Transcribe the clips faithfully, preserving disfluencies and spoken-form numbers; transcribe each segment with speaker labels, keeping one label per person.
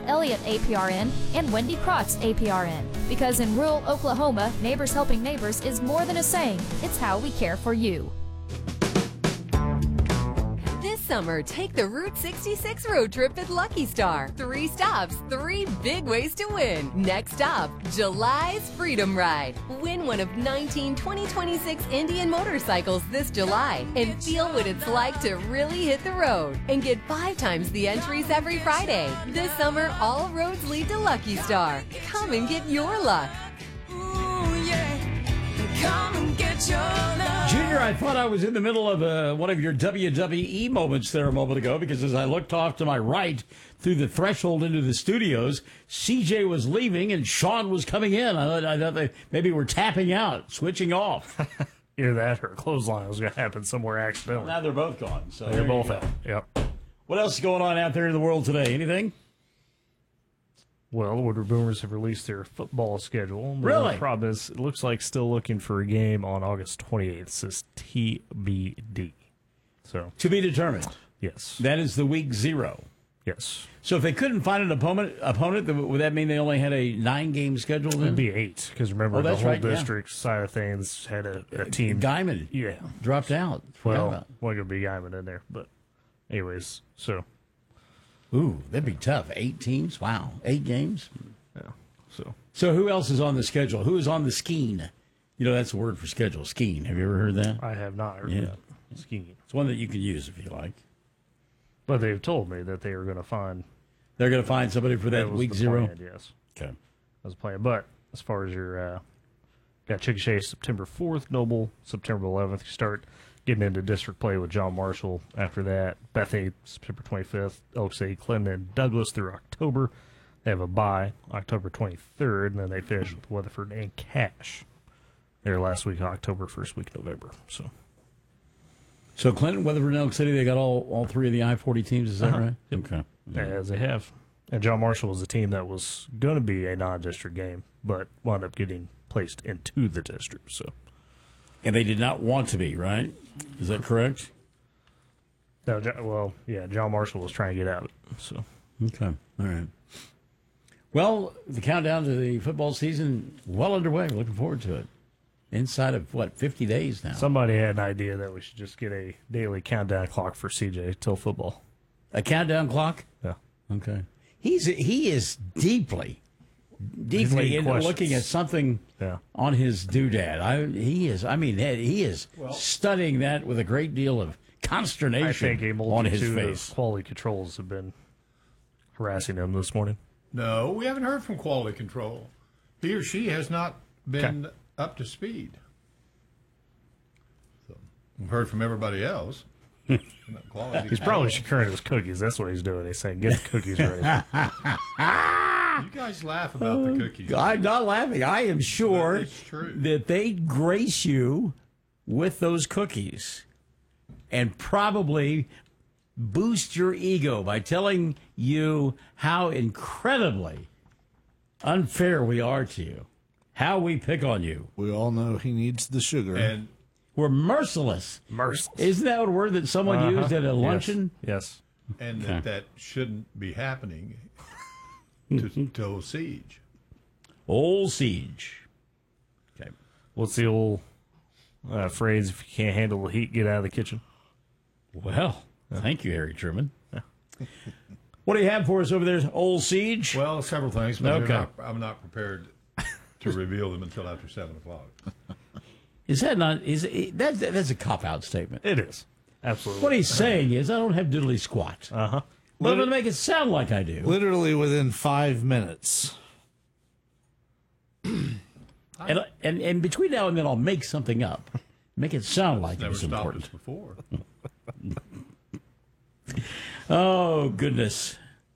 Speaker 1: Elliott A P R N, and Wendy Krotz A P R N. Because in rural Oklahoma, Neighbors Helping Neighbors is more than a saying. It's how we care for you.
Speaker 2: This summer, take the Route sixty-six road trip at Lucky Star. Three stops, three big ways to win. Next stop, July's Freedom Ride. Win one of nineteen twenty twenty-six Indian motorcycles this July and feel what it's like to really hit the road. And get five times the entries every Friday. This summer, all roads lead to Lucky Star. Come and get your luck.
Speaker 3: Ooh, yeah. Come and get your love.
Speaker 4: Junior, I thought I was in the middle of uh, one of your W W E moments there a moment ago, because as I looked off to my right through the threshold into the studios, C J was leaving and Sean was coming in. I thought, I thought they maybe were tapping out, switching off.
Speaker 5: Either that or a clothesline was going to happen somewhere accidentally.
Speaker 4: Now they're both gone. So
Speaker 5: They're both out. Yep.
Speaker 4: What else is going on out there in the world today? Anything?
Speaker 5: Well, the Woodward Boomers have released their football schedule. The
Speaker 4: Really?
Speaker 5: problem is, it looks like still looking for a game on August twenty-eighth. It says T B D. So,
Speaker 4: To be determined.
Speaker 5: yes.
Speaker 4: That is the week zero.
Speaker 5: Yes.
Speaker 4: So if they couldn't find an opponent, opponent, then would that mean they only had a nine-game schedule then?
Speaker 5: It'd be eight, because remember,
Speaker 4: Oh,
Speaker 5: the
Speaker 4: that's
Speaker 5: whole
Speaker 4: right, yeah.
Speaker 5: district side of things had a, a team.
Speaker 4: Guyman
Speaker 5: Yeah.
Speaker 4: dropped out. Forgot
Speaker 5: Well,
Speaker 4: about
Speaker 5: wasn't going to be Guyman in there, but anyways, so,
Speaker 4: it. Ooh, that'd be tough. Eight teams? Wow. Eight games?
Speaker 5: yeah. So,
Speaker 4: So who else is on the schedule? Who is on the skeen? You know, that's the word for schedule, skeen. Have you ever heard that?
Speaker 5: I have not heard
Speaker 4: Yeah.
Speaker 5: that. Skiing.
Speaker 4: It's one that you can use if you like.
Speaker 5: But they've told me that they were going to find
Speaker 4: They're going to find somebody for that,
Speaker 5: was
Speaker 4: week
Speaker 5: the
Speaker 4: zero?
Speaker 5: plan, yes.
Speaker 4: Okay.
Speaker 5: As a plan. But as far as your uh, got Chickasha September fourth, Noble September eleventh. You start getting into district play with John Marshall after that. Bethany September twenty-fifth, Elk City, Clinton, and Douglas through October. They have a bye October twenty-third, and then they finish with Weatherford and Cache. Their last week of October, first week of November. So,
Speaker 4: So Clinton, Weatherford, and Elk City, they got all, all three of the I forty teams, is that
Speaker 5: Uh-huh.
Speaker 4: right?
Speaker 5: Yep.
Speaker 4: Okay.
Speaker 5: as they have. And John Marshall was a team that was going to be a non-district game, but wound up getting placed into the district. So,
Speaker 4: And they did not want to be, right? Is that correct?
Speaker 5: no, Jo- well, yeah, John Marshall was trying to get out. So,
Speaker 4: Okay. All right. Well, the countdown to the football season well underway. Looking forward to it. Inside of, what, fifty days now?
Speaker 5: somebody had an idea that we should just get a daily countdown clock for C J till football.
Speaker 4: A countdown clock?
Speaker 5: Yeah.
Speaker 4: Okay. He's He is deeply, deeply
Speaker 5: making
Speaker 4: into
Speaker 5: questions.
Speaker 4: looking at something
Speaker 5: Yeah.
Speaker 4: on his doodad. I, he is, I mean, he is studying that with a great deal of consternation
Speaker 5: I think a
Speaker 4: on his
Speaker 5: multitude
Speaker 4: face.
Speaker 5: of quality controls have been harassing him this morning.
Speaker 6: No, we haven't heard from quality control. He or she has not been
Speaker 5: Okay.
Speaker 6: up to speed. So we've heard from everybody else. Quality
Speaker 5: He's probably securing his cookies. That's what he's doing. He's saying, get the cookies ready.
Speaker 6: You guys laugh about the cookies.
Speaker 4: I'm not laughing. I am sure
Speaker 6: It's true.
Speaker 4: that they grace you with those cookies and probably boost your ego by telling you how incredibly unfair we are to you, how we pick on you.
Speaker 7: We all know he needs the sugar.
Speaker 6: And
Speaker 4: We're merciless.
Speaker 5: Merciless.
Speaker 4: Isn't that a word that someone
Speaker 5: Uh-huh.
Speaker 4: used at a
Speaker 5: Yes.
Speaker 4: luncheon?
Speaker 5: Yes.
Speaker 6: and that, that shouldn't be happening to, to Siege.
Speaker 4: Old Siege. Okay.
Speaker 5: What's the old uh, phrase? If you can't handle the heat, get out of the kitchen.
Speaker 4: Well, thank you, Harry Truman. What do you have for us over there, Old Siege?
Speaker 6: Well, several things, but
Speaker 4: Okay.
Speaker 6: they're not, I'm not prepared to reveal them until after seven o'clock.
Speaker 4: Is that not, is it, that, that's a cop-out statement.
Speaker 5: It is. Absolutely.
Speaker 4: What he's saying is, I don't have diddly squat.
Speaker 5: Uh huh.
Speaker 4: But I'm going to make it sound like I do.
Speaker 7: Literally within five minutes.
Speaker 4: And, and, and between now and then, I'll make something up. Make it sound like
Speaker 6: Never
Speaker 4: it's
Speaker 6: stopped
Speaker 4: important.
Speaker 6: us before.
Speaker 4: Oh, goodness.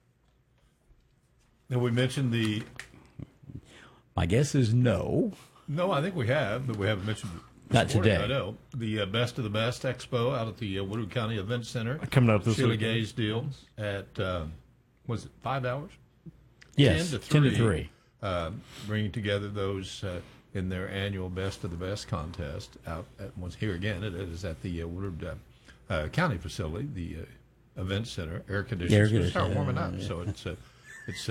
Speaker 6: Now, we mentioned the.
Speaker 4: My guess is no.
Speaker 6: No, I think we have, but we haven't mentioned it.
Speaker 4: Not
Speaker 6: this morning.
Speaker 4: today.
Speaker 6: I know. The uh, Best of the Best Expo out at the uh, Woodward County Event Center.
Speaker 5: Coming up this
Speaker 6: Sheila
Speaker 5: weekend.
Speaker 6: Gay's deal at, uh, was it five hours?
Speaker 4: Yes,
Speaker 6: ten to
Speaker 4: ten to
Speaker 6: three.
Speaker 4: three.
Speaker 6: Uh, bringing together those uh, in their annual Best of the Best contest out at, once here again, it is at the uh, Woodward uh, uh, County facility, the uh, Event Center, air conditioned.
Speaker 4: Air
Speaker 6: It's going to start
Speaker 4: conditioned,
Speaker 6: warming up, so it's uh,